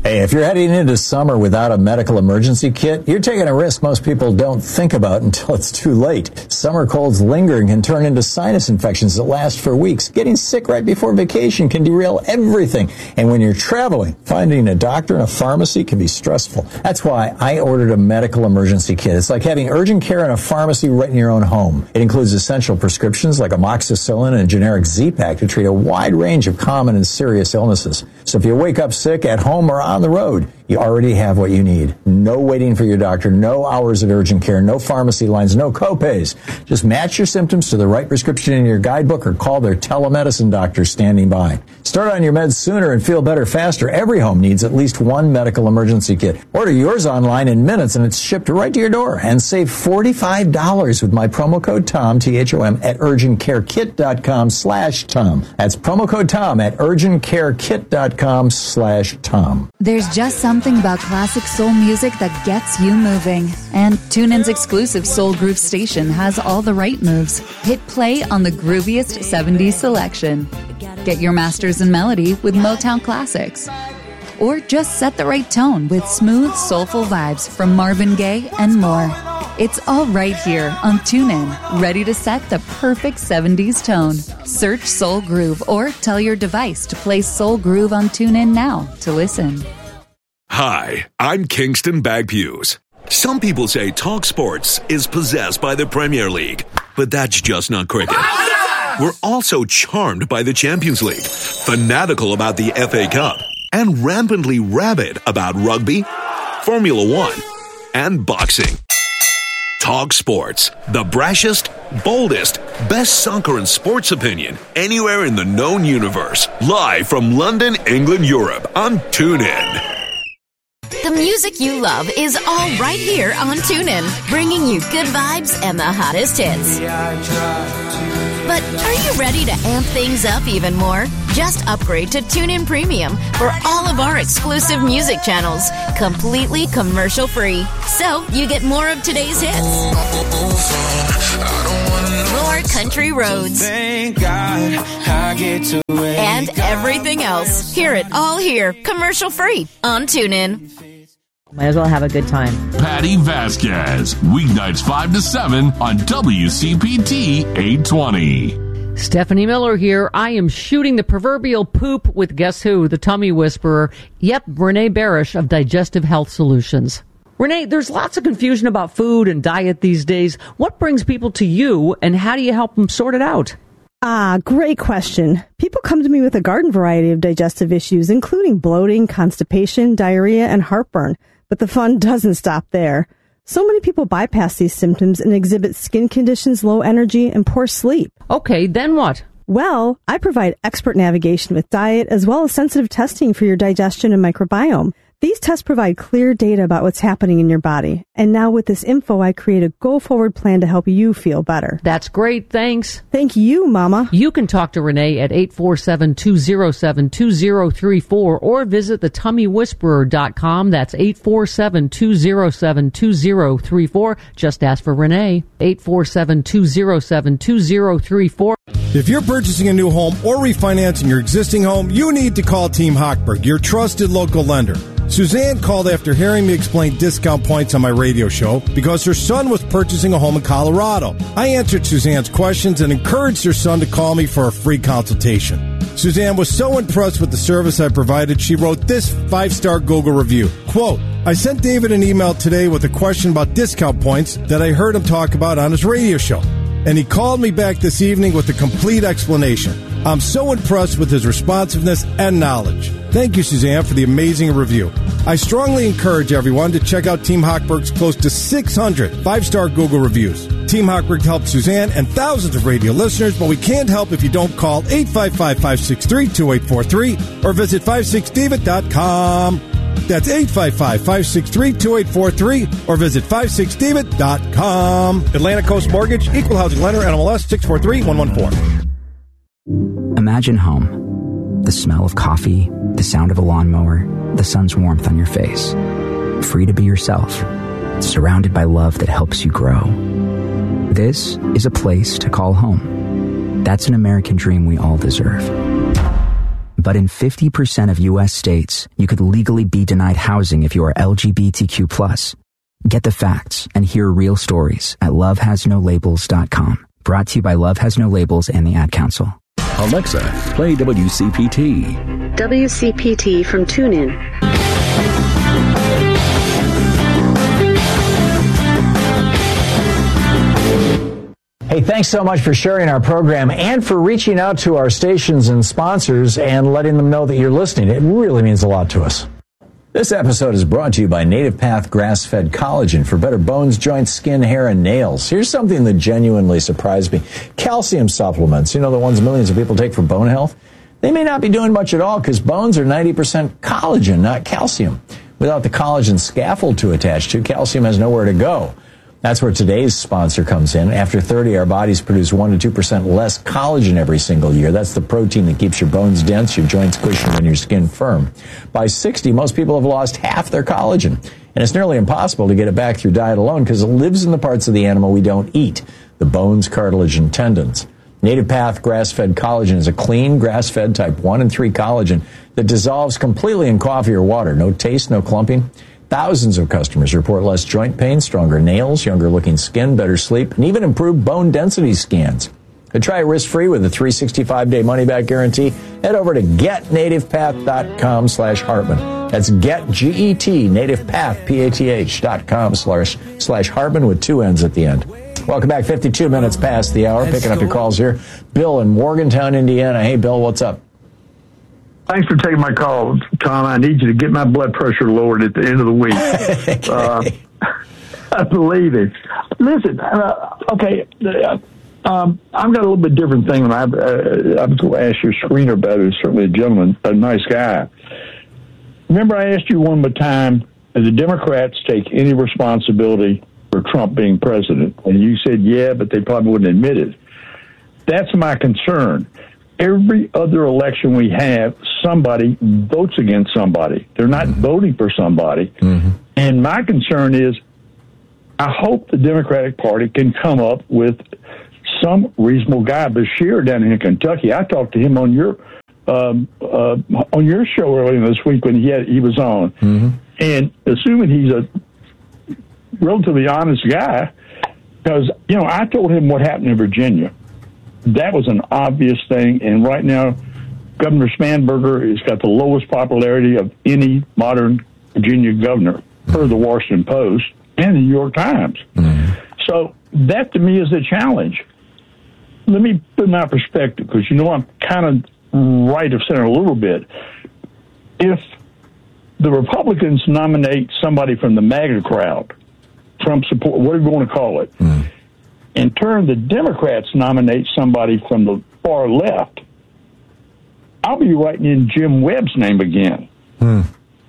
Hey, if you're heading into summer without a medical emergency kit, you're taking a risk most people don't think about until it's too late. Summer colds linger and can turn into sinus infections that last for weeks. Getting sick right before vacation can derail everything. And when you're traveling, finding a doctor and a pharmacy can be stressful. That's why I ordered a medical emergency kit. It's like having urgent care in a pharmacy right in your own home. It includes essential prescriptions like amoxicillin and a generic Z-Pak to treat a wide range of common and serious illnesses. So if you wake up sick at home or on the road, you already have what you need. No waiting for your doctor, no hours of urgent care, no pharmacy lines, no copays. Just match your symptoms to the right prescription in your guidebook or call their telemedicine doctor standing by. Start on your meds sooner and feel better faster. Every home needs at least one medical emergency kit. Order yours online in minutes and it's shipped right to your door. And save $45 with my promo code TOM, T-H-O-M, at urgentcarekit.com/Tom. That's promo code TOM at urgentcarekit.com/Tom. There's just something about classic soul music that gets you moving. And TuneIn's exclusive Soul Groove station has all the right moves. Hit play on the grooviest 70s selection. Get your masters in melody with Motown classics. Or just set the right tone with smooth, soulful vibes from Marvin Gaye and more. It's all right here on TuneIn, ready to set the perfect 70s tone. Search Soul Groove or tell your device to play Soul Groove on TuneIn now to listen. Hi, I'm Kingston Bagpues. Some people say Talk Sports is possessed by the Premier League, but that's just not cricket. We're also charmed by the Champions League, fanatical about the FA Cup, and rampantly rabid about rugby, Formula One, and boxing. Talk Sports, the brashest, boldest, best soccer and sports opinion anywhere in the known universe. Live from London, England, Europe on TuneIn. The music you love is all right here on TuneIn, bringing you good vibes and the hottest hits. But are you ready to amp things up even more? Just upgrade to TuneIn Premium for all of our exclusive music channels, completely commercial-free. So you get more of today's hits, more country roads, and everything else. Hear it all here, commercial-free on TuneIn. Might as well have a good time. Patty Vasquez, weeknights 5 to 7 on WCPT 820. Stephanie Miller here. I am shooting the proverbial poop with guess who? The tummy whisperer. Yep, Renee Barish of Digestive Health Solutions. Renee, there's lots of confusion about food and diet these days. What brings people to you, and how do you help them sort it out? Great question. People come to me with a garden variety of digestive issues, including bloating, constipation, diarrhea, and heartburn. But the fun doesn't stop there. So many people bypass these symptoms and exhibit skin conditions, low energy, and poor sleep. Okay, then what? Well, I provide expert navigation with diet as well as sensitive testing for your digestion and microbiome. These tests provide clear data about what's happening in your body. And now with this info, I create a go-forward plan to help you feel better. That's great. Thanks. Thank you, Mama. You can talk to Renee at 847-207-2034 or visit thetummywhisperer.com. That's 847-207-2034. Just ask for Renee. 847-207-2034. If you're purchasing a new home or refinancing your existing home, you need to call Team Hochberg, your trusted local lender. Suzanne called after hearing me explain discount points on my radio show because her son was purchasing a home in Colorado. I answered Suzanne's questions and encouraged her son to call me for a free consultation. Suzanne was so impressed with the service I provided, she wrote this 5-star Google review. Quote, I sent David an email today with a question about discount points that I heard him talk about on his radio show. And he called me back this evening with a complete explanation. I'm so impressed with his responsiveness and knowledge. Thank you, Suzanne, for the amazing review. I strongly encourage everyone to check out Team Hochberg's close to 600 5-star Google reviews. Team Hochberg helped Suzanne and thousands of radio listeners, but we can't help if you don't call 855-563-2843 or visit 56david.com. That's 855-563-2843 or visit 56david.com. Atlantic Coast Mortgage, Equal Housing Lender, NMLS 643114. Imagine home. The smell of coffee, the sound of a lawnmower, the sun's warmth on your face. Free to be yourself, surrounded by love that helps you grow. This is a place to call home. That's an American dream we all deserve. But in 50% of U.S. states, you could legally be denied housing if you are LGBTQ+. Get the facts and hear real stories at lovehasnolabels.com. Brought to you by Love Has No Labels and the Ad Council. Alexa, play WCPT. WCPT from TuneIn. Hey, thanks so much for sharing our program and for reaching out to our stations and sponsors and letting them know that you're listening. It really means a lot to us. This episode is brought to you by Native Path Grass-Fed Collagen for better bones, joints, skin, hair, and nails. Here's something that genuinely surprised me. Calcium supplements, the ones millions of people take for bone health, they may not be doing much at all because bones are 90% collagen, not calcium. Without the collagen scaffold to attach to, calcium has nowhere to go. That's where today's sponsor comes in. After 30, our bodies produce 1 to 2% less collagen every single year. That's the protein that keeps your bones dense, your joints cushioned, and your skin firm. By 60, most people have lost half their collagen. And it's nearly impossible to get it back through diet alone because it lives in the parts of the animal we don't eat, the bones, cartilage, and tendons. Native Path Grass-Fed Collagen is a clean, grass-fed type 1 and 3 collagen that dissolves completely in coffee or water. No taste, no clumping. Thousands of customers report less joint pain, stronger nails, younger-looking skin, better sleep, and even improved bone density scans. To try it risk-free with a 365-day money-back guarantee, head over to getnativepath.com/Hartman. That's get, G-E-T, nativepath, PATH.com/Hartman with 2 N's at the end. Welcome back, 52 minutes past the hour. Picking up your calls here. Bill in Morgantown, Indiana. Hey, Bill, what's up? Thanks for taking my call, Tom. I need you to get my blood pressure lowered at the end of the week. I believe it. Listen, okay, I've got a little bit different thing. I was going to ask your screener about it. Certainly a gentleman, a nice guy. Remember I asked you one more time, do the Democrats take any responsibility for Trump being president? And you said, yeah, but they probably wouldn't admit it. That's my concern. Every other election we have, somebody votes against somebody. They're not voting for somebody. Mm-hmm. And my concern is, I hope the Democratic Party can come up with some reasonable guy. Bashir down in Kentucky, I talked to him on your show earlier this week when he was on. Mm-hmm. And assuming he's a relatively honest guy, because, I told him what happened in Virginia. That was an obvious thing, and right now, Governor Spanberger has got the lowest popularity of any modern Virginia governor, per the Washington Post and the New York Times. Mm-hmm. So that, to me, is a challenge. Let me put my perspective, because I'm kind of right of center a little bit. If the Republicans nominate somebody from the MAGA crowd, Trump support, whatever you want to call it, mm-hmm. In turn, the Democrats nominate somebody from the far left, I'll be writing in Jim Webb's name again. Hmm.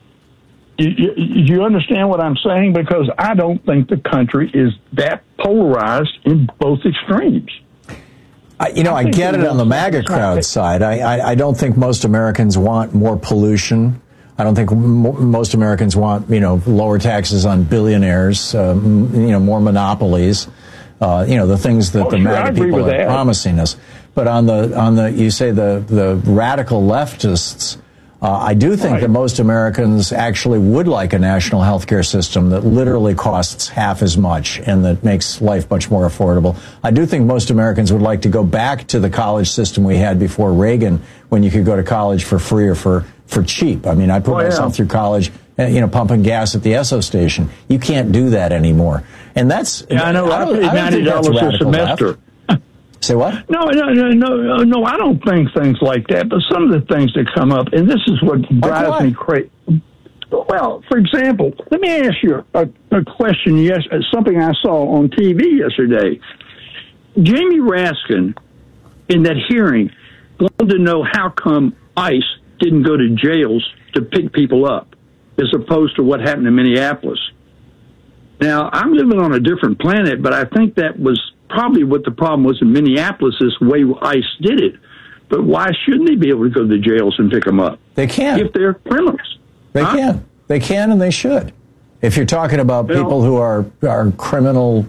You understand what I'm saying? Because I don't think the country is that polarized in both extremes. I get it on the MAGA crowd side. I don't think most Americans want more pollution. I don't think most Americans want, lower taxes on billionaires, more monopolies. The things that the MAGA people are promising us. But on the you say the radical leftists, I do think that most Americans actually would like a national health care system that literally costs half as much and that makes life much more affordable. I do think most Americans would like to go back to the college system we had before Reagan, when you could go to college for free or for cheap. I mean, I put myself through college, pumping gas at the Esso station. You can't do that anymore. And that's... Yeah, I know. I paid $90 a semester. Say what? No, I don't think things like that. But some of the things that come up, and this is what drives me crazy. Well, for example, let me ask you a question. Yes, something I saw on TV yesterday. Jamie Raskin, in that hearing, wanted to know how come ICE didn't go to jails to pick people up, as opposed to what happened in Minneapolis. Now, I'm living on a different planet, but I think that was probably what the problem was in Minneapolis, is the way ICE did it. But why shouldn't they be able to go to the jails and pick them up? They can. If they're criminals. They can. They can, and they should. If you're talking about people who are criminal,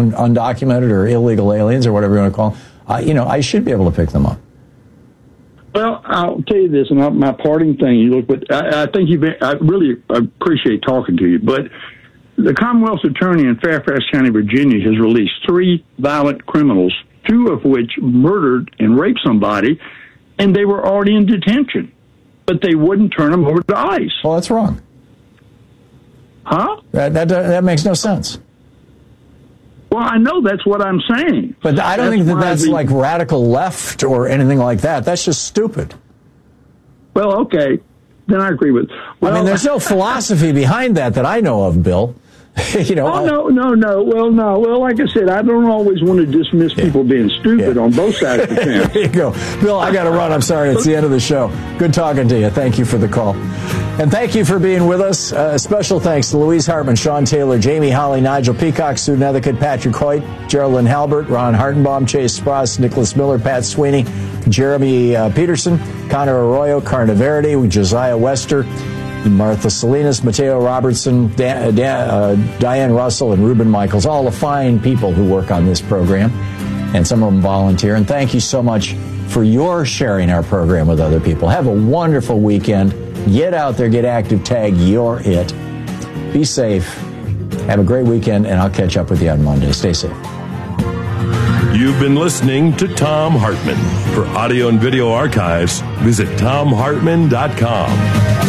undocumented or illegal aliens or whatever you want to call them, I should be able to pick them up. Well, I'll tell you this, and my parting thing. You look, but I think I really appreciate talking to you. But the Commonwealth's attorney in Fairfax County, Virginia, has released 3 violent criminals, 2 of which murdered and raped somebody, and they were already in detention. But they wouldn't turn them over to ICE. Well, that's wrong. Huh? That makes no sense. Well, I know that's what I'm saying. But I don't think that's like radical left or anything like that. That's just stupid. Well, okay. Then I agree with. Well, I mean, there's no philosophy behind that I know of, Bill. No. Well, no. Well, like I said, I don't always want to dismiss people being stupid on both sides of the fence. There you go. Bill, I got to run. I'm sorry. It's the end of the show. Good talking to you. Thank you for the call. And thank you for being with us. Special thanks to Louise Hartman, Sean Taylor, Jamie Holly, Nigel Peacock, Sue Nethercutt, Patrick Hoyt, Geraldine Halbert, Ron Hartenbaum, Chase Spross, Nicholas Miller, Pat Sweeney, Jeremy Peterson, Connor Arroyo, Carna Verity, Josiah Wester, Martha Salinas, Mateo Robertson, Diane Russell, and Ruben Michaels, all the fine people who work on this program, and some of them volunteer. And thank you so much for your sharing our program with other people. Have a wonderful weekend. Get out there, get active, tag You're It. Be safe. Have a great weekend, and I'll catch up with you on Monday. Stay safe. You've been listening to Thom Hartmann. For audio and video archives, visit ThomHartmann.com.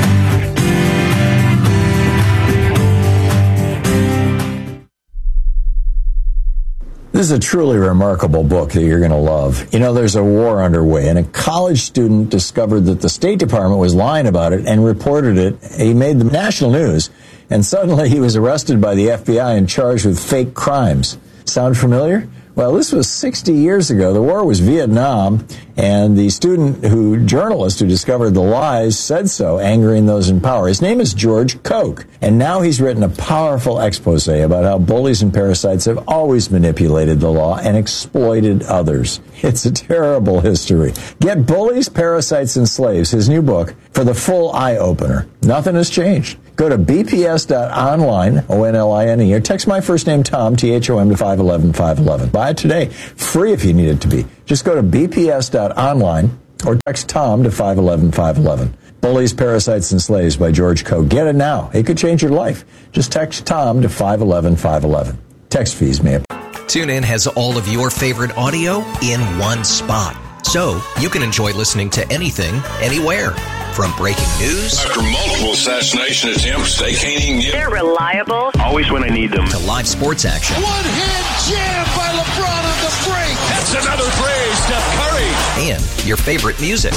This is a truly remarkable book that you're going to love. You know, there's a war underway, and a college student discovered that the State Department was lying about it and reported it. He made the national news, and suddenly he was arrested by the FBI and charged with fake crimes. Sound familiar? Well, this was 60 years ago. The war was Vietnam, and the journalist who discovered the lies said so, angering those in power. His name is George Koch, and now he's written a powerful expose about how bullies and parasites have always manipulated the law and exploited others. It's a terrible history. Get Bullies, Parasites, and Slaves, his new book, for the full eye-opener. Nothing has changed. Go to bps.online, O-N-L-I-N-E, or text my first name, Tom, T-H-O-M, to 511-511. Buy it today. Free if you need it to be. Just go to bps.online or text Tom to 511-511. Bullies, Parasites, and Slaves by George Koch. Get it now. It could change your life. Just text Tom to 511-511. Text fees may apply. TuneIn has all of your favorite audio in one spot. So you can enjoy listening to anything, anywhere. From breaking news. After multiple assassination attempts, they can't even get... They're reliable. Always when I need them. To live sports action. One-hand jam by LeBron on the break. That's another play, Steph Curry. And your favorite music.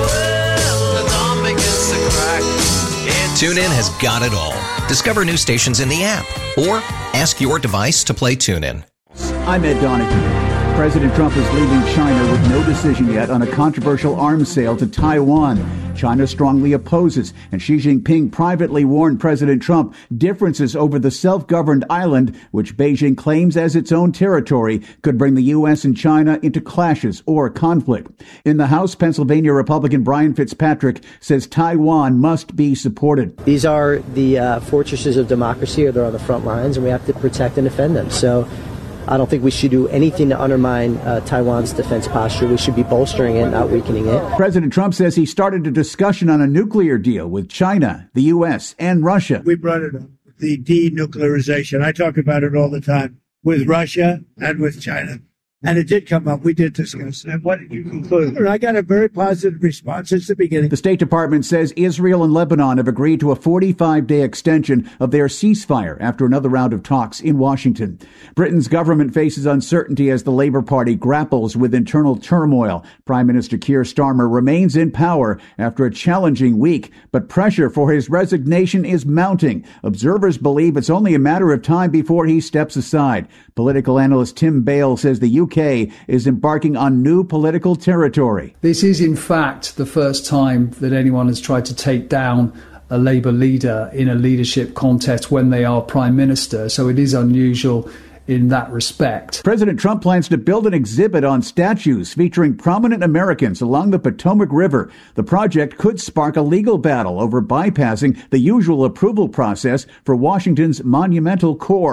TuneIn has got it all. Discover new stations in the app. Or ask your device to play TuneIn. I'm Ed Donahue. President Trump is leaving China with no decision yet on a controversial arms sale to Taiwan. China strongly opposes, and Xi Jinping privately warned President Trump differences over the self-governed island, which Beijing claims as its own territory, could bring the U.S. and China into clashes or conflict. In the House, Pennsylvania Republican Brian Fitzpatrick says Taiwan must be supported. These are the fortresses of democracy, or they're on the front lines, and we have to protect and defend them. So I don't think we should do anything to undermine Taiwan's defense posture. We should be bolstering it, not weakening it. President Trump says he started a discussion on a nuclear deal with China, the U.S., and Russia. We brought it up, the denuclearization. I talk about it all the time with Russia and with China. And it did come up. We did discuss. And what did you conclude? I got a very positive response since the beginning. The State Department says Israel and Lebanon have agreed to a 45-day extension of their ceasefire after another round of talks in Washington. Britain's government faces uncertainty as the Labour Party grapples with internal turmoil. Prime Minister Keir Starmer remains in power after a challenging week, but pressure for his resignation is mounting. Observers believe it's only a matter of time before he steps aside. Political analyst Tim Bale says the UK is embarking on new political territory. This is, in fact, the first time that anyone has tried to take down a Labour leader in a leadership contest when they are Prime Minister, so it is unusual in that respect. President Trump plans to build an exhibit on statues featuring prominent Americans along the Potomac River. The project could spark a legal battle over bypassing the usual approval process for Washington's monumental core.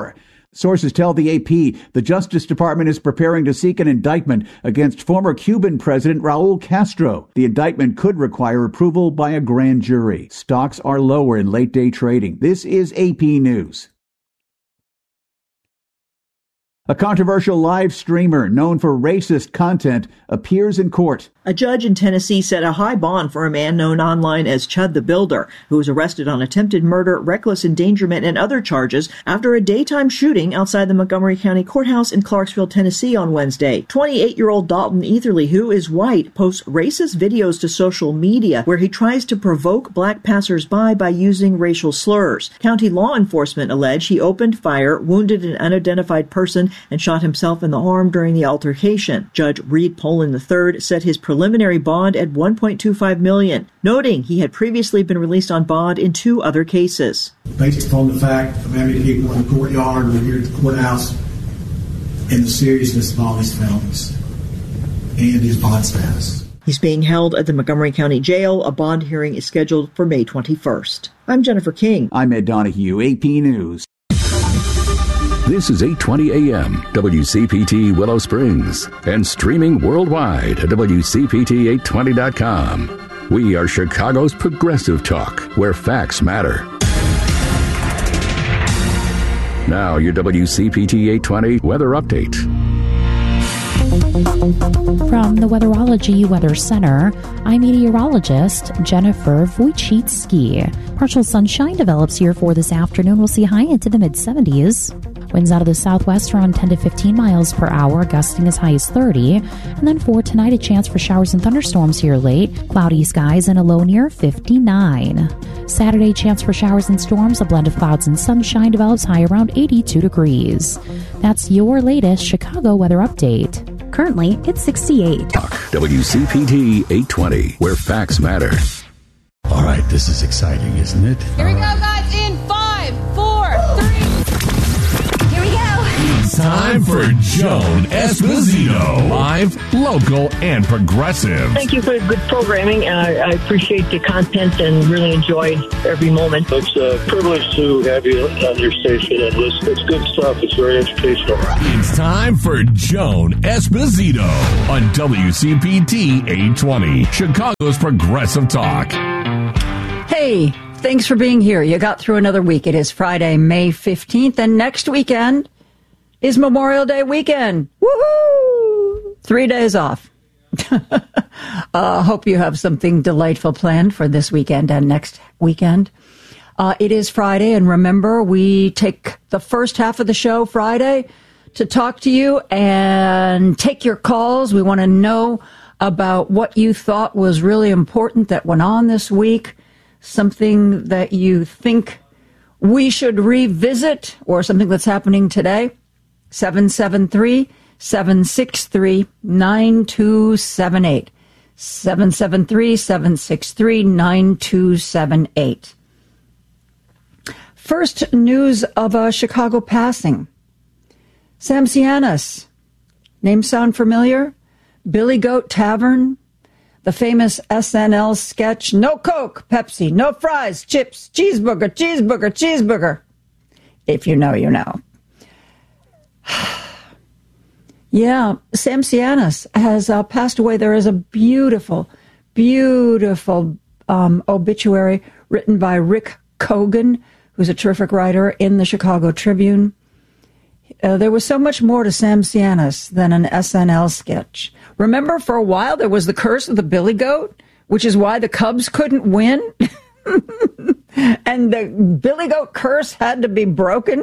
Sources tell the AP the Justice Department is preparing to seek an indictment against former Cuban President Raul Castro. The indictment could require approval by a grand jury. Stocks are lower in late-day trading. This is AP News. A controversial live streamer known for racist content appears in court. A judge in Tennessee set a high bond for a man known online as Chud the Builder, who was arrested on attempted murder, reckless endangerment, and other charges after a daytime shooting outside the Montgomery County Courthouse in Clarksville, Tennessee on Wednesday. 28-year-old Dalton Etherly, who is white, posts racist videos to social media where he tries to provoke black passersby by using racial slurs. County law enforcement allege he opened fire, wounded an unidentified person, and shot himself in the arm during the altercation. Judge Reed Poland III set his preliminary bond at $1.25 million, noting he had previously been released on bond in 2 other cases. Based upon the fact of how many people in the courtyard and here at the courthouse and the seriousness of all his felonies and his bond status. He's being held at the Montgomery County Jail. A bond hearing is scheduled for May 21st. I'm Jennifer King. I'm Ed Donahue, AP News. This is 820 AM, WCPT Willow Springs, and streaming worldwide at WCPT820.com. We are Chicago's progressive talk, where facts matter. Now, your WCPT 820 weather update. From the Weatherology Weather Center, I'm meteorologist Jennifer Wojcicki. Partial sunshine develops here for this afternoon. We'll see high into the mid-70s. Winds out of the southwest around 10 to 15 miles per hour, gusting as high as 30. And then for tonight, a chance for showers and thunderstorms here late. Cloudy skies and a low near 59. Saturday, chance for showers and storms. A blend of clouds and sunshine develops high around 82 degrees. That's your latest Chicago weather update. Currently, it's 68. WCPT 820, where facts matter. All right, this is exciting, isn't it? Here we go, guys, in 5, 4, 3. Here we go. It's time for Joan Esposito. Live, local, and progressive. Thank you for the good programming. I appreciate the content and really enjoyed every moment. It's a privilege to have you on your station and listen. It's good stuff. It's very educational. It's time for Joan Esposito on WCPT 820, Chicago's progressive talk. Hey, thanks for being here. You got through another week. It is Friday, May 15th, and next weekend is Memorial Day weekend. Woohoo! 3 days off. Hope you have something delightful planned for this weekend and next weekend. It is Friday, and remember, we take the first half of the show Friday to talk to you and take your calls. We want to know about what you thought was really important that went on this week, something that you think we should revisit, or something that's happening today. 773-763-9278. 773-763-9278. First news of a Chicago passing. Sam Cianis. Name sound familiar? Billy Goat Tavern. The famous SNL sketch, no Coke, Pepsi, no fries, chips, cheeseburger, cheeseburger, cheeseburger. If you know, you know. Yeah, Sam Cianis has passed away. There is a beautiful, beautiful obituary written by Rick Cogan, who's a terrific writer, in the Chicago Tribune. There was so much more to Sam Cianis than an SNL sketch. Remember, for a while, there was the curse of the Billy Goat, which is why the Cubs couldn't win. And the Billy Goat curse had to be broken.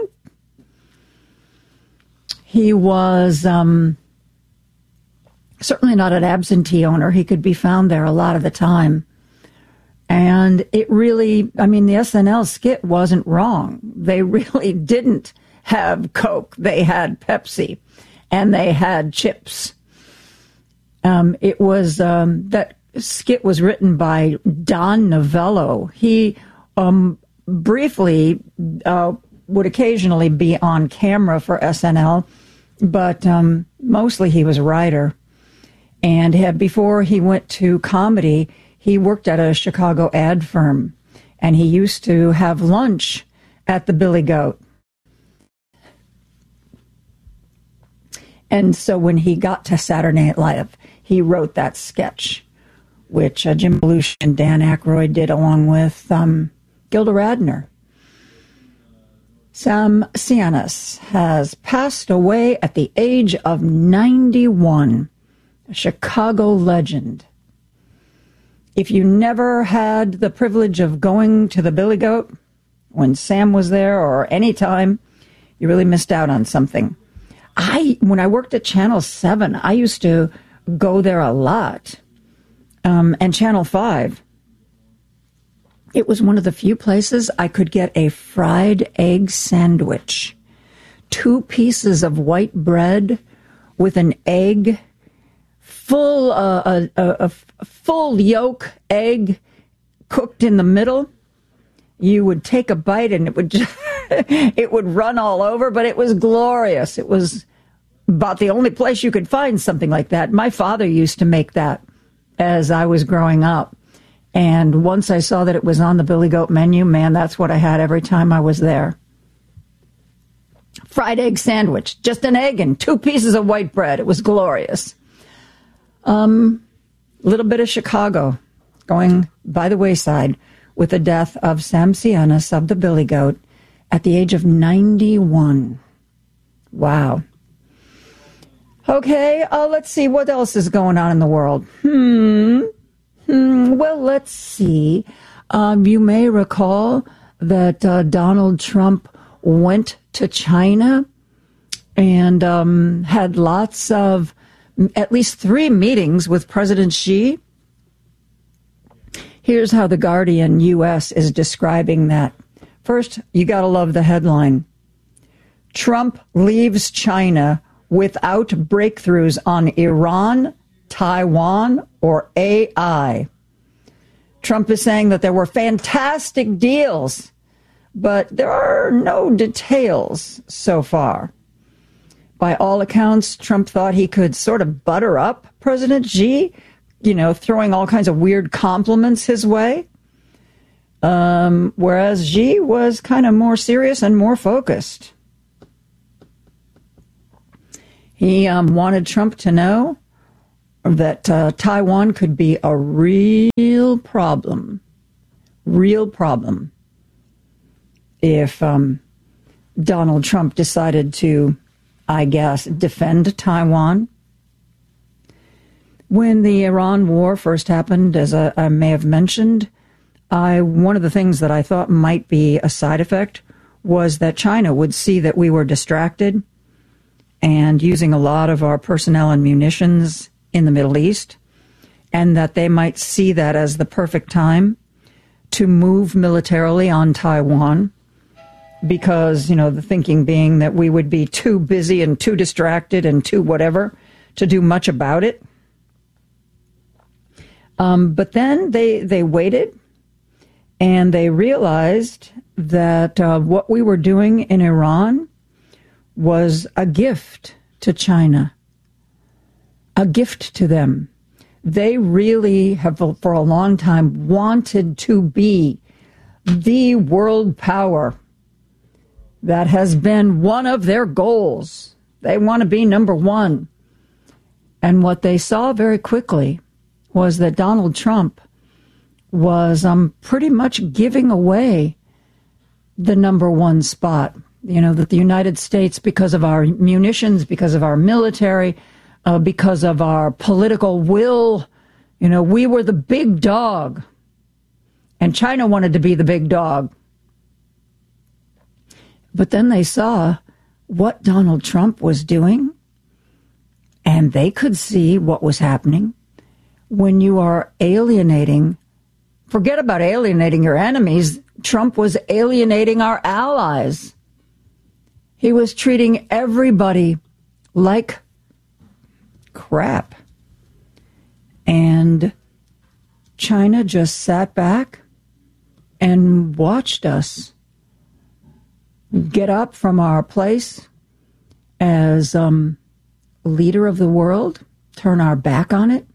He was certainly not an absentee owner. He could be found there a lot of the time. And it really, I mean, the SNL skit wasn't wrong. They really didn't have Coke. They had Pepsi, and they had chips. It was, that skit was written by Don Novello. He briefly would occasionally be on camera for SNL, but mostly he was a writer. And before he went to comedy, he worked at a Chicago ad firm, and he used to have lunch at the Billy Goat. And so when he got to Saturday Night Live, he wrote that sketch, which Jim Belushi and Dan Aykroyd did along with Gilda Radner. Sam Cianis has passed away at the age of 91, a Chicago legend. If you never had the privilege of going to the Billy Goat when Sam was there or any time, you really missed out on something. When I worked at Channel 7, I used to go there a lot. And Channel 5, it was one of the few places I could get a fried egg sandwich. 2 pieces of white bread with an egg, a full yolk egg cooked in the middle. You would take a bite and it would it would run all over, but it was glorious. It was about the only place you could find something like that. My father used to make that as I was growing up. And once I saw that it was on the Billy Goat menu, man, that's what I had every time I was there. Fried egg sandwich, just an egg and 2 pieces of white bread. It was glorious. Little bit of Chicago going by the wayside with the death of Sam Cianis of the Billy Goat at the age of 91. Wow. Okay, let's see what else is going on in the world. Well, let's see. You may recall that Donald Trump went to China and had lots of, at least 3 meetings with President Xi. Here's how the Guardian U.S. is describing that. First, you got to love the headline. Trump leaves China without breakthroughs on Iran, Taiwan, or AI. Trump is saying that there were fantastic deals, but there are no details so far. By all accounts, Trump thought he could sort of butter up President Xi, throwing all kinds of weird compliments his way. Whereas Xi was kind of more serious and more focused. He wanted Trump to know that Taiwan could be a real problem if Donald Trump decided to, I guess, defend Taiwan. When the Iran war first happened, as I may have mentioned, one of the things that I thought might be a side effect was that China would see that we were distracted and using a lot of our personnel and munitions in the Middle East, and that they might see that as the perfect time to move militarily on Taiwan, because, the thinking being that we would be too busy and too distracted and too whatever to do much about it. But then they waited, and they realized that what we were doing in Iran was a gift to China, a gift to them. They really have, for a long time, wanted to be the world power. That has been one of their goals. They want to be number one. And what they saw very quickly was that Donald Trump was pretty much giving away the number one spot. That the United States, because of our munitions, because of our military, because of our political will, we were the big dog. And China wanted to be the big dog. But then they saw what Donald Trump was doing, and they could see what was happening when you are alienating. Forget about alienating your enemies. Trump was alienating our allies. He was treating everybody like crap. And China just sat back and watched us get up from our place as leader of the world, turn our back on it,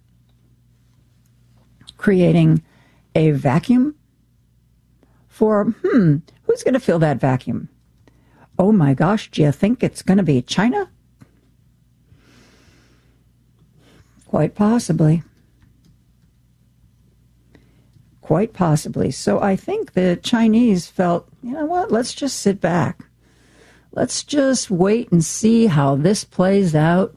creating a vacuum for, who's going to fill that vacuum? Oh my gosh, do you think it's going to be China? Quite possibly. Quite possibly. So I think the Chinese felt, you know what, let's just sit back. Let's just wait and see how this plays out.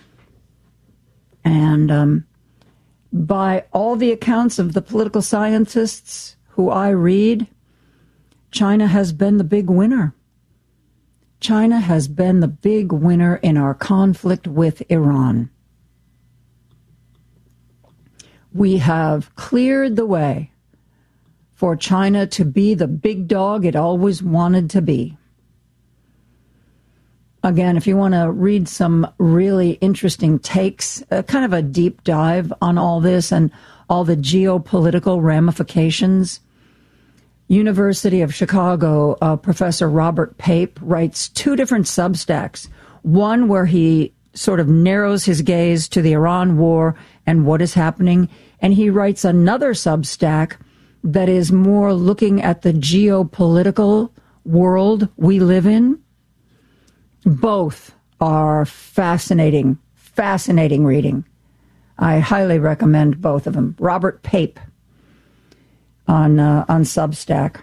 And by all the accounts of the political scientists who I read, China has been the big winner. China has been the big winner in our conflict with Iran. We have cleared the way for China to be the big dog it always wanted to be. Again, if you want to read some really interesting takes, kind of a deep dive on all this and all the geopolitical ramifications, University of Chicago Professor Robert Pape writes 2 different Substacks. One where he sort of narrows his gaze to the Iran war and what is happening, and he writes another Substack that is more looking at the geopolitical world we live in. Both are fascinating reading. I highly recommend both of them. Robert Pape on Substack.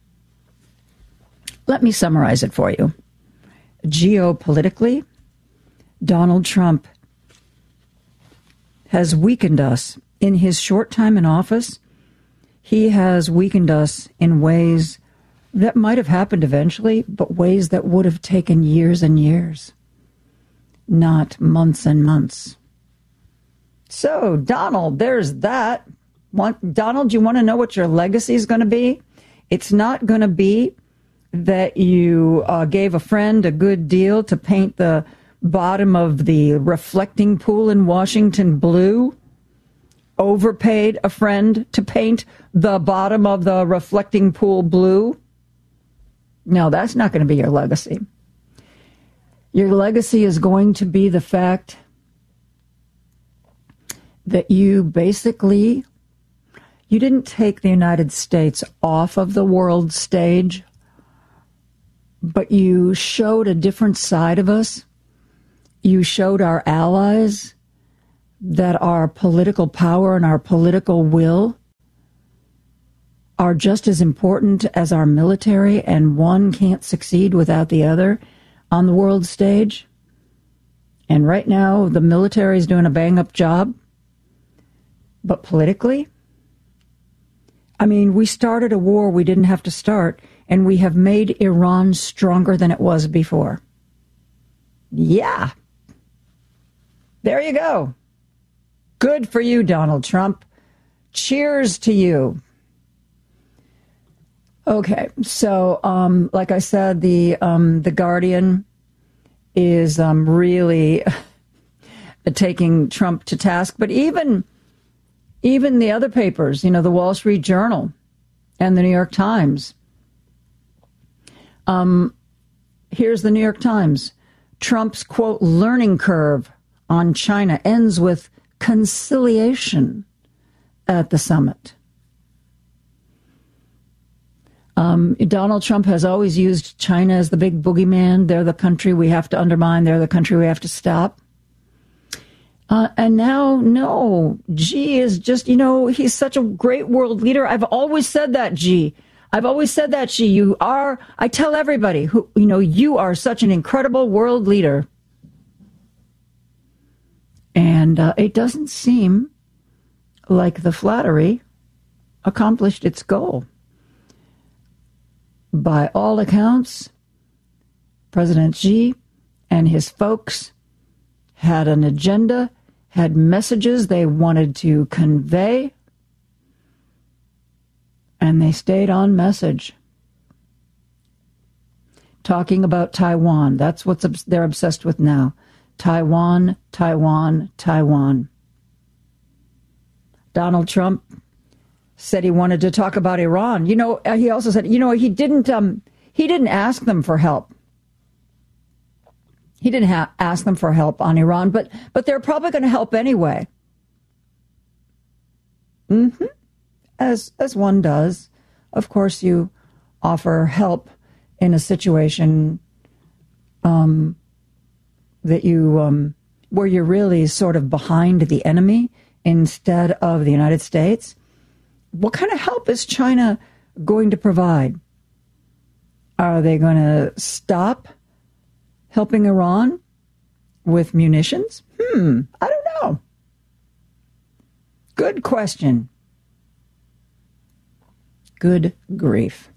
Let me summarize it for you. Geopolitically, Donald Trump has weakened us. In his short time in office, he has weakened us in ways that might have happened eventually, but ways that would have taken years and years, not months and months. So, Donald, there's that. Donald, you want to know what your legacy is going to be? It's not going to be that you gave a friend a good deal to paint the bottom of the reflecting pool in Washington blue, overpaid a friend to paint the bottom of the reflecting pool blue. No, that's not going to be your legacy. Your legacy is going to be the fact that you basically, you didn't take the United States off of the world stage, but you showed a different side of us. You showed our allies that our political power and our political will are just as important as our military, and one can't succeed without the other on the world stage. And right now, the military is doing a bang-up job. But politically, I mean, we started a war we didn't have to start, and we have made Iran stronger than it was before. Yeah. There you go. Good for you, Donald Trump. Cheers to you. Okay, so like I said, the Guardian is really taking Trump to task, but even the other papers, you know, the Wall Street Journal and the New York Times. Here's the New York Times. Trump's, quote, learning curve on China ends with conciliation at the summit. Donald Trump has always used China as the big boogeyman. They're the country we have to undermine. They're the country we have to stop. And now, no, Xi is just, you know, he's such a great world leader. I've always said that, Xi. I've always said that, Xi. You are, I tell everybody, who, you know, you are such an incredible world leader. And it doesn't seem like the flattery accomplished its goal. By all accounts, President Xi and his folks had an agenda, had messages they wanted to convey, and they stayed on message. Talking about Taiwan, that's what they're obsessed with now. Taiwan, Taiwan, Taiwan. Donald Trump said he wanted to talk about Iran. You know, he also said, you know, he didn't ask them for help. He didn't ask them for help on Iran, but they're probably going to help anyway. As one does. Of course, you offer help in a situation that you where you're really sort of behind the enemy instead of the United States. What kind of help is China going to provide? Are they going to stop helping Iran with munitions? I don't know. Good question. Good grief.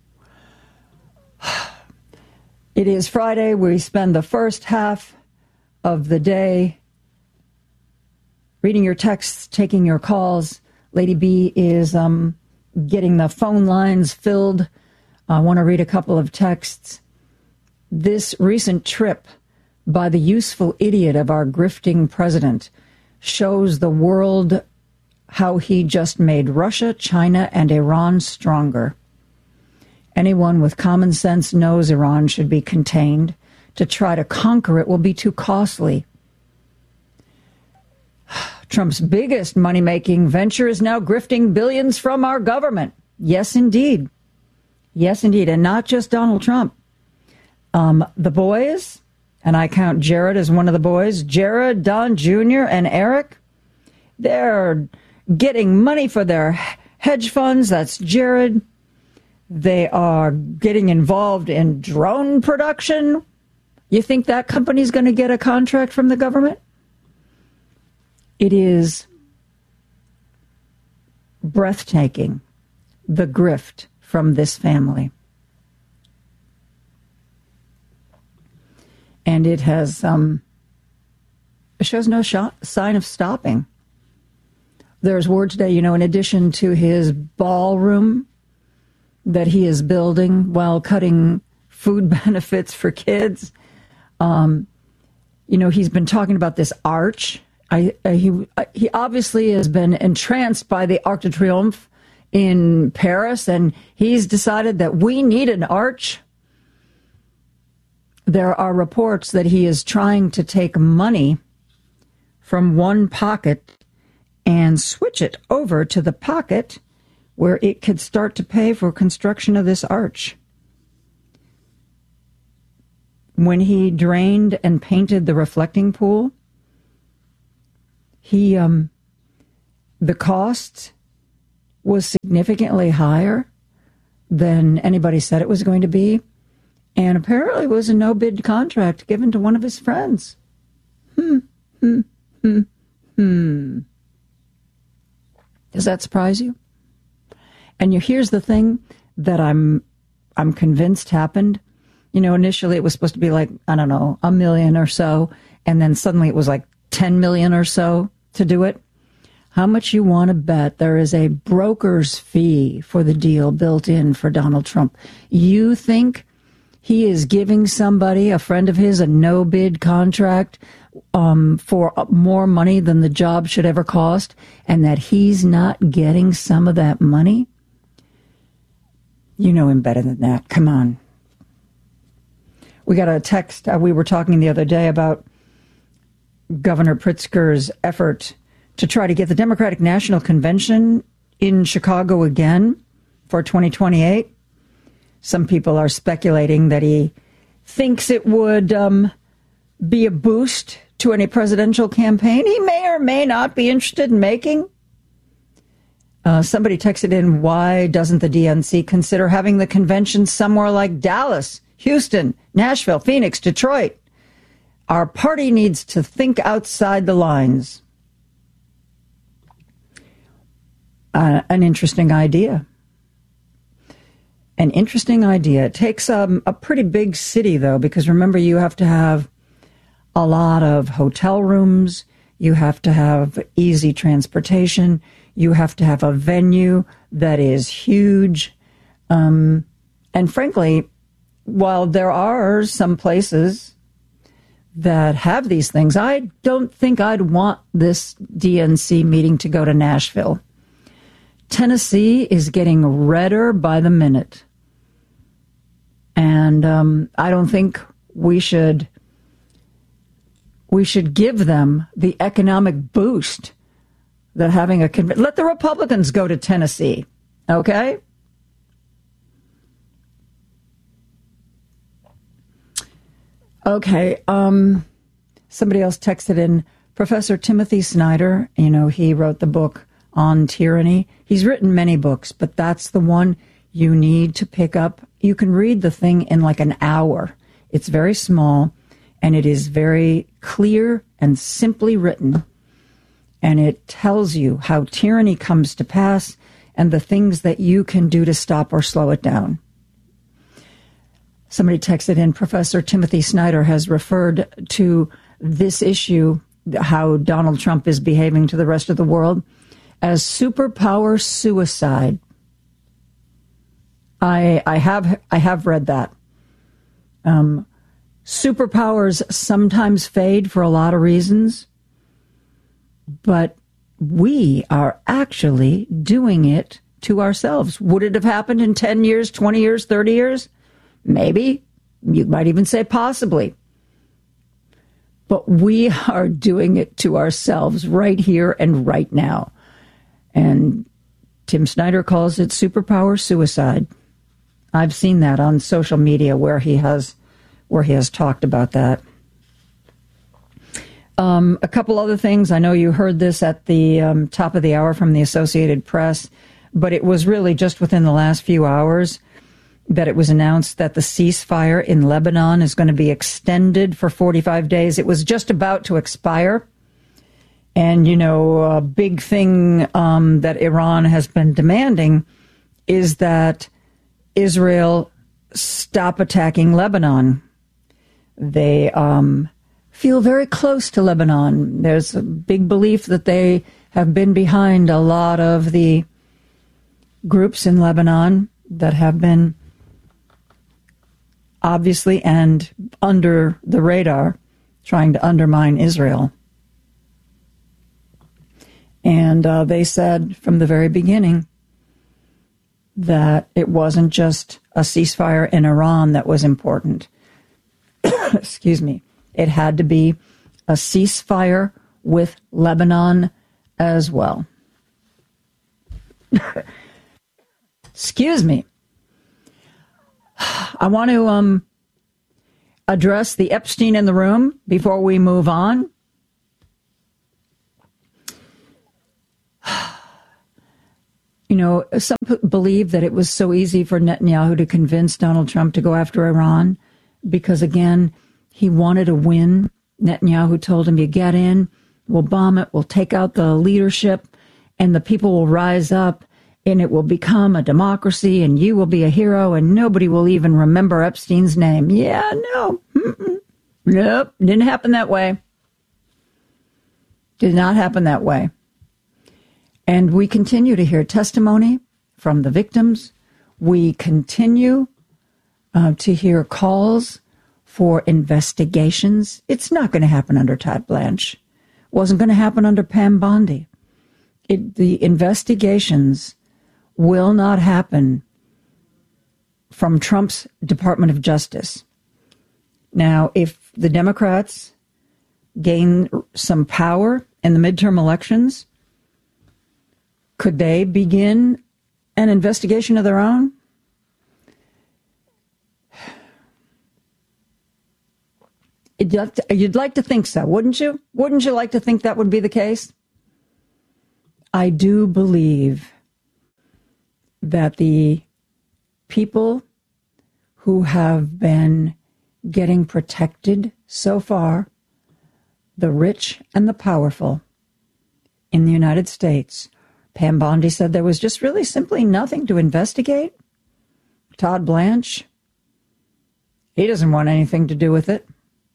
It is Friday. We spend the first half of the day reading your texts, taking your calls. Lady B is getting the phone lines filled. I want to read a couple of texts. This recent trip by the useful idiot of our grifting president shows the world how he just made Russia, China, and Iran stronger. Anyone with common sense knows Iran should be contained. To try to conquer it will be too costly. Trump's biggest money-making venture is now grifting billions from our government. Yes, indeed. Yes, indeed. And not just Donald Trump. The boys, and I count Jared as one of the boys, Jared, Don Jr., and Eric, they're getting money for their hedge funds. That's Jared. They are getting involved in drone production. You think that company's going to get a contract from the government? It is breathtaking, the grift from this family. And it has, it shows no sign of stopping. There's word today, in addition to his ballroom that he is building while cutting food benefits for kids, he's been talking about this arch. He obviously has been entranced by the Arc de Triomphe in Paris, and he's decided that we need an arch. There are reports that he is trying to take money from one pocket and switch it over to the pocket where it could start to pay for construction of this arch. When he drained and painted the reflecting pool, the cost was significantly higher than anybody said it was going to be, and apparently it was a no-bid contract given to one of his friends. Does that surprise you? And here's the thing that I'm convinced happened. Initially it was supposed to be like, I don't know, $1 million or so, and then suddenly it was like 10 million or so to do it. How much you want to bet there is a broker's fee for the deal built in for Donald Trump? You think he is giving somebody, a friend of his, a no-bid contract for more money than the job should ever cost, and that he's not getting some of that money? You know him better than that. Come on. We got a text. We were talking the other day about Governor Pritzker's effort to try to get the Democratic National Convention in Chicago again for 2028. Some people are speculating that he thinks it would be a boost to any presidential campaign he may or may not be interested in making. Somebody texted in, why doesn't the DNC consider having the convention somewhere like Dallas, Houston, Nashville, Phoenix, Detroit? Our party needs to think outside the lines. An interesting idea. An interesting idea. It takes a pretty big city, though, because remember, you have to have a lot of hotel rooms. You have to have easy transportation. You have to have a venue that is huge. And frankly, while there are some places that have these things, I don't think I'd want this DNC meeting to go to Nashville. Tennessee is getting redder by the minute. And I don't think we should give them the economic boost that having a convention. Let the Republicans go to Tennessee, okay? Okay, somebody else texted in, Professor Timothy Snyder, he wrote the book On Tyranny. He's written many books, but that's the one you need to pick up. You can read the thing in like an hour. It's very small, and it is very clear and simply written. And it tells you how tyranny comes to pass and the things that you can do to stop or slow it down. Somebody texted in, Professor Timothy Snyder has referred to this issue, how Donald Trump is behaving to the rest of the world, as superpower suicide. I have read that. Superpowers sometimes fade for a lot of reasons, but we are actually doing it to ourselves. Would it have happened in 10 years, 20 years, 30 years? Maybe. You might even say possibly. But we are doing it to ourselves right here and right now. And Tim Snyder calls it superpower suicide. I've seen that on social media where he has talked about that. A couple other things. I know you heard this at the top of the hour from the Associated Press, but it was really just within the last few hours that it was announced that the ceasefire in Lebanon is going to be extended for 45 days. It was just about to expire. And, a big thing that Iran has been demanding is that Israel stop attacking Lebanon. They feel very close to Lebanon. There's a big belief that they have been behind a lot of the groups in Lebanon that have been obviously and under the radar trying to undermine Israel. And they said from the very beginning that it wasn't just a ceasefire in Iran that was important. Excuse me. It had to be a ceasefire with Lebanon as well. Excuse me. I want to address the Epstein in the room before we move on. Some believe that it was so easy for Netanyahu to convince Donald Trump to go after Iran because, again, he wanted a win. Netanyahu told him, you get in, we'll bomb it, we'll take out the leadership, and the people will rise up, and it will become a democracy, and you will be a hero, and nobody will even remember Epstein's name. Yeah, no. Nope, didn't happen that way. Did not happen that way. And we continue to hear testimony from the victims. We continue to hear calls for investigations. It's not going to happen under Todd Blanche. It wasn't going to happen under Pam Bondi. The investigations will not happen from Trump's Department of Justice. Now, if the Democrats gain some power in the midterm elections, could they begin an investigation of their own? You'd like to think so, wouldn't you? Wouldn't you like to think that would be the case? I do believe that the people who have been getting protected so far, the rich and the powerful in the United States, Pam Bondi said there was just really simply nothing to investigate. Todd Blanche, he doesn't want anything to do with it.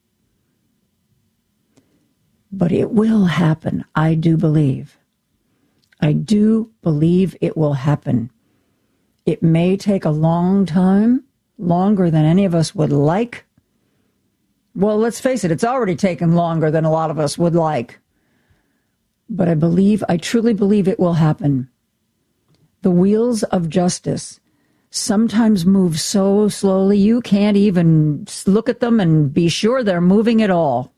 But it will happen, I do believe. I do believe it will happen. It may take a long time, longer than any of us would like. Well, let's face it, it's already taken longer than a lot of us would like. But I truly believe it will happen. The wheels of justice sometimes move so slowly you can't even look at them and be sure they're moving at all.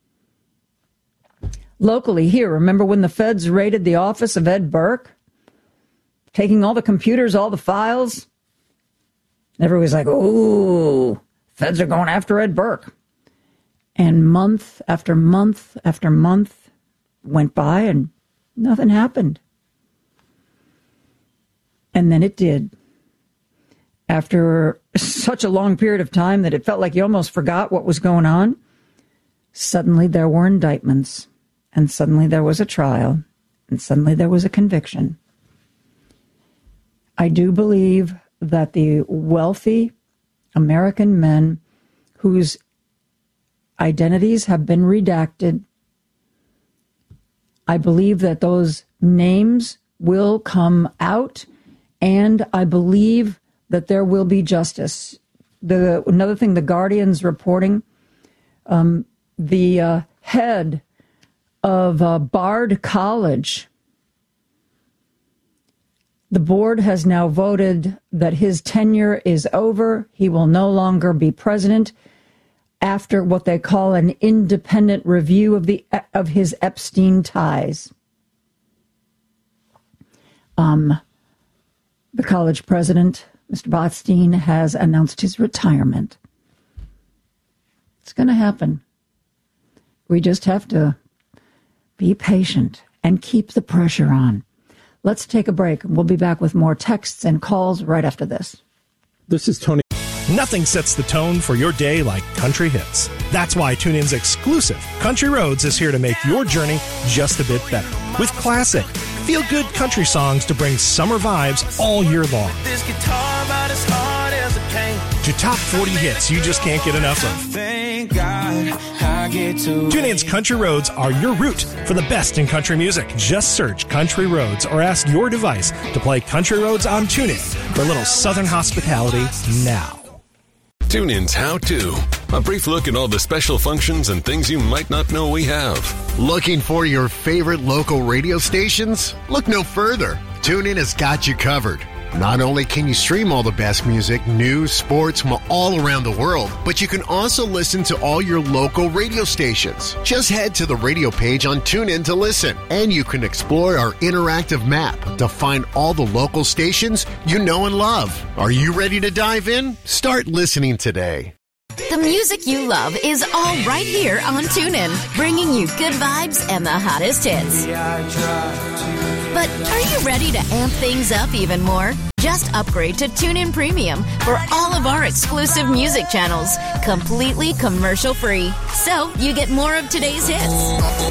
Locally here, remember when the feds raided the office of Ed Burke? Taking all the computers, all the files? Everybody's like, ooh, feds are going after Ed Burke. And month after month after month, went by and nothing happened. And then it did. After such a long period of time that it felt like you almost forgot what was going on, suddenly there were indictments, and suddenly there was a trial, and suddenly there was a conviction. I do believe that the wealthy American men whose identities have been redacted, I believe that those names will come out, and I believe that there will be justice. Another thing, the Guardian's reporting, the head of Bard College, the board has now voted that his tenure is over. He will no longer be president after what they call an independent review of his Epstein ties. The college president, Mr. Botstein, has announced his retirement. It's going to happen. We just have to be patient and keep the pressure on. Let's take a break. We'll be back with more texts and calls right after this. This is Tony. Nothing sets the tone for your day like country hits. That's why TuneIn's exclusive Country Roads is here to make your journey just a bit better. With classic, feel-good country songs to bring summer vibes all year long. This guitar about as hard as it came. To top 40 hits you just can't get enough of. Thank God I get to TuneIn's Country Roads are your route for the best in country music. Just search Country Roads or ask your device to play Country Roads on TuneIn for a little southern hospitality now. TuneIn's How To. A brief look at all the special functions and things you might not know we have. Looking for your favorite local radio stations? Look no further. TuneIn has got you covered. Not only can you stream all the best music, news, sports from all around the world, but you can also listen to all your local radio stations. Just head to the radio page on TuneIn to listen, and you can explore our interactive map to find all the local stations you know and love. Are you ready to dive in? Start listening today. The music you love is all right here on TuneIn, bringing you good vibes and the hottest hits. But are you ready to amp things up even more? Just upgrade to TuneIn Premium for all of our exclusive music channels, completely commercial-free. So you get more of today's hits.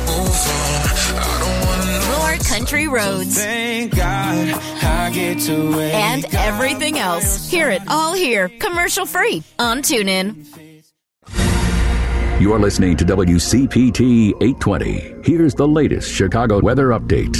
More country roads. Thank God I get to it. And everything else. Hear it all here, commercial-free on TuneIn. You're listening to WCPT 820. Here's the latest Chicago weather update.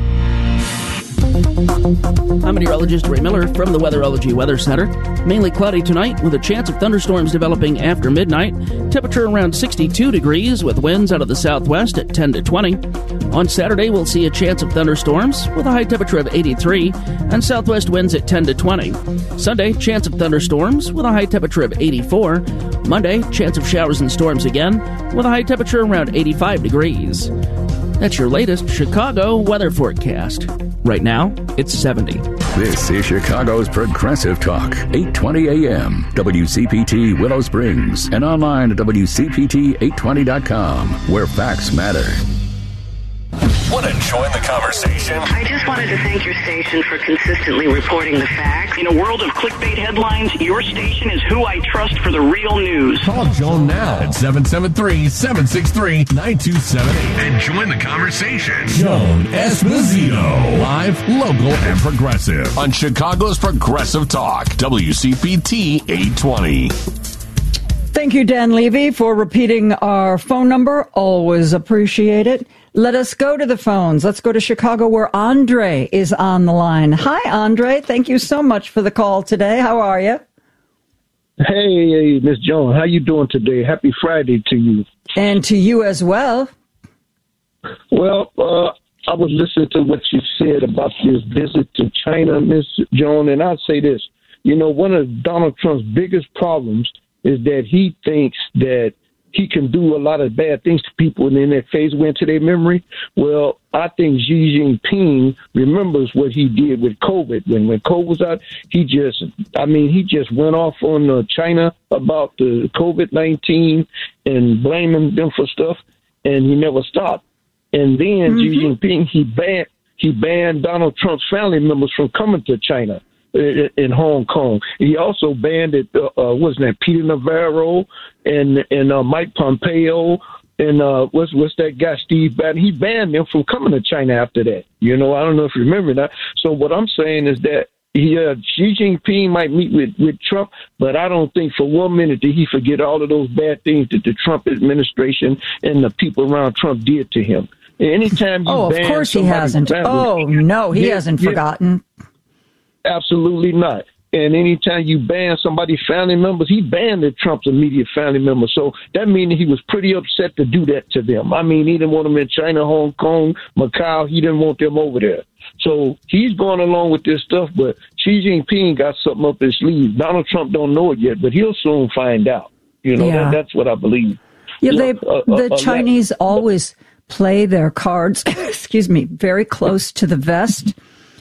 I'm meteorologist Ray Miller from the Weatherology Weather Center. Mainly cloudy tonight with a chance of thunderstorms developing after midnight. Temperature around 62 degrees with winds out of the southwest at 10 to 20. On Saturday, we'll see a chance of thunderstorms with a high temperature of 83 and southwest winds at 10 to 20. Sunday, chance of thunderstorms with a high temperature of 84. Monday, chance of showers and storms again with a high temperature around 85 degrees. That's your latest Chicago weather forecast. Right now, it's 70. This is Chicago's Progressive Talk, 820 AM, WCPT Willow Springs, and online at WCPT820.com, where facts matter. Want to join the conversation? I just wanted to thank your station for consistently reporting the facts. In a world of clickbait headlines, your station is who I trust for the real news. Call Joan now at 773-763-9278 and join the conversation. Joan Esposito, live, local, and progressive on Chicago's Progressive Talk, WCPT 820. Thank you, Dan Levy, for repeating our phone number. Always appreciate it. Let us go to the phones. Let's go to Chicago, where Andre is on the line. Hi, Andre. Thank you so much for the call today. How are you? Hey, Miss Joan. How you doing today? Happy Friday to you. And to you as well. Well, I was listening to what you said about this visit to China, Miss Joan, and I'd say this. You know, one of Donald Trump's biggest problems is that he thinks that he can do a lot of bad things to people and then their face went to their memory. Well, I think Xi Jinping remembers what he did with COVID. When COVID was out, he just went off on China about the COVID-19 and blaming them for stuff, and he never stopped. And then Xi Jinping, he banned Donald Trump's family members from coming to China in Hong Kong. He also banned it, Peter Navarro and Mike Pompeo and what's that guy, Steve Bannon. He banned them from coming to China after that. I don't know if you remember that. So what I'm saying is that Xi Jinping might meet with Trump, but I don't think for 1 minute did he forget all of those bad things that the Trump administration and the people around Trump did to him. Anytime you of course he hasn't. He hasn't forgotten. Absolutely not. And anytime you ban somebody's family members, he banned Trump's immediate family members. So that means he was pretty upset to do that to them. I mean, he didn't want them in China, Hong Kong, Macau. He didn't want them over there. So he's going along with this stuff, but Xi Jinping got something up his sleeve. Donald Trump don't know it yet, but he'll soon find out. That's what I believe. Yeah, the Chinese always play their cards, very close to the vest.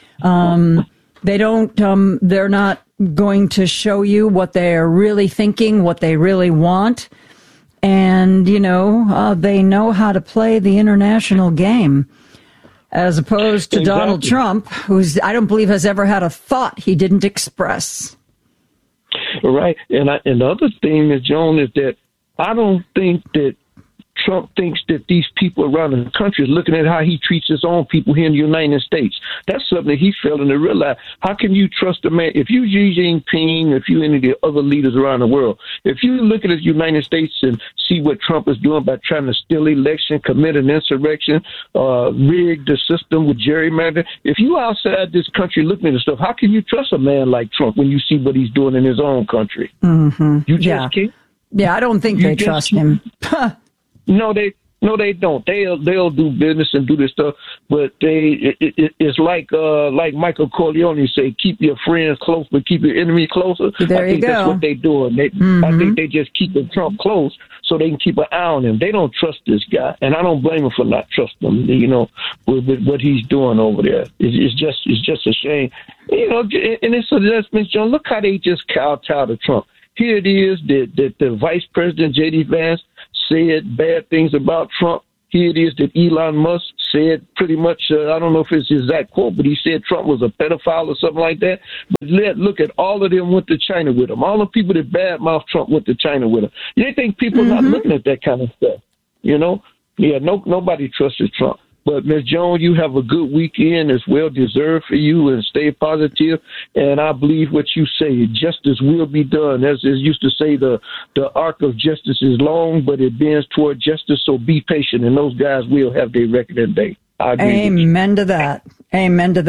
They don't, they're not going to show you what they're really thinking, what they really want. And, they know how to play the international game, as opposed to Donald Trump, who's, I don't believe has ever had a thought he didn't express. Right. And the other thing, Joan, is that I don't think that Trump thinks that these people around the country is looking at how he treats his own people here in the United States. That's something he's failing to realize. How can you trust a man? If you Xi Jinping, if you any of the other leaders around the world, if you look at the United States and see what Trump is doing by trying to steal election, commit an insurrection, rig the system with gerrymandering, if you outside this country looking at this stuff, how can you trust a man like Trump when you see what he's doing in his own country? Mm-hmm. You just can't. Yeah, I don't think they trust him. No, they don't. They'll do business and do this stuff, but it's like Michael Corleone say, keep your friends close, but keep your enemy closer. There you go. That's what they're doing. I think they just keep Trump close so they can keep an eye on him. They don't trust this guy, and I don't blame him for not trusting him. With what he's doing over there, it's just a shame. And it's Ms. John. Look how they just kowtow to Trump. Here it is that the Vice President J.D. Vance said bad things about Trump. Here it is that Elon Musk said pretty much, I don't know if it's his exact quote, but he said Trump was a pedophile or something like that. But look at all of them went to China with him. All the people that badmouth Trump went to China with him. You think people are not looking at that kind of stuff? Yeah, nobody trusted Trump. But, Ms. Jones, you have a good weekend. It's well-deserved for you, and stay positive. And I believe what you say. Justice will be done. As used to say, the arc of justice is long, but it bends toward justice, so be patient, and those guys will have their reckoning day. I agree. Amen to that. Amen to that.